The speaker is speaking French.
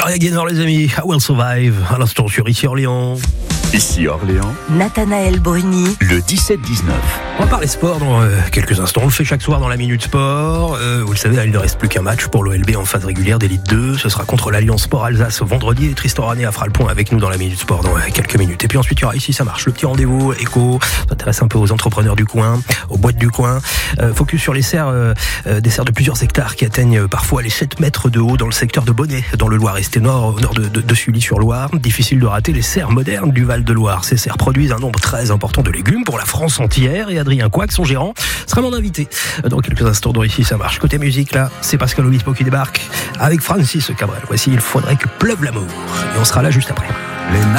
Gloria Gaynor, les amis, I Will Survive. À l'instant sur Ici Orléans. Ici Orléans, Nathanaël Bruni, le 17-19. On va parler sport dans quelques instants. On le fait chaque soir dans la Minute Sport. Vous le savez, il ne reste plus qu'un match pour l'OLB en phase régulière d'Élite 2. Ce sera contre l'Alliance Sport Alsace vendredi. Et Tristan Ranet fera le point avec nous dans la Minute Sport dans quelques minutes. Et puis ensuite, il y aura Ici ça marche. Le petit rendez-vous éco. Ça s'intéresse un peu aux entrepreneurs du coin, aux boîtes du coin. Focus sur les serres, des serres de plusieurs hectares qui atteignent parfois les 7 mètres de haut dans le secteur de Bonnet, dans le Loir-Est-Nord, au nord de Sully-sur-Loire. Difficile de rater les serres modernes du Val-de-Loire. Ces serres produisent un nombre très important de légumes pour la France entière. Et Adrien Couac, son gérant, sera mon invité dans quelques instants dans Ici ça marche. Côté musique, là, c'est Pascal Obispo qui débarque avec Francis Cabrel. Voici Il faudrait que pleuve l'amour. Et on sera là juste après.